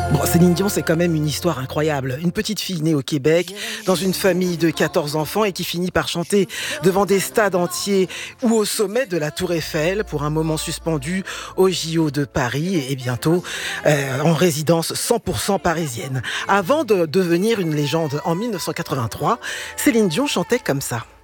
Bon, Céline Dion, c'est quand même une histoire incroyable. Une petite fille née au Québec, dans une famille de 14 enfants et qui finit par chanter devant des stades entiers ou au sommet de la Tour Eiffel pour un moment suspendu au JO de Paris et bientôt en résidence 100% parisienne. Avant de devenir une légende en 1983, Céline Dion chantait comme ça.